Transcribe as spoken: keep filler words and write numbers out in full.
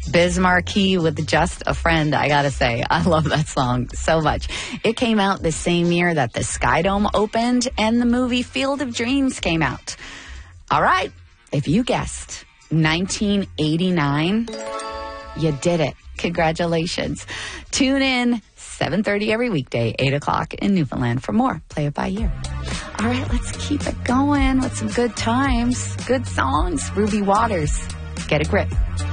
Biz Markie with Just a Friend. I gotta say, I love that song so much. It came out the same year that the Sky Dome opened and the movie Field of Dreams came out. All right, if you guessed nineteen eighty-nine, you did it. Congratulations. Tune in seven thirty every weekday, eight o'clock in Newfoundland for more Play It By Year. All right, let's keep it going with some good times, good songs. Ruby Waters, Get a Grip.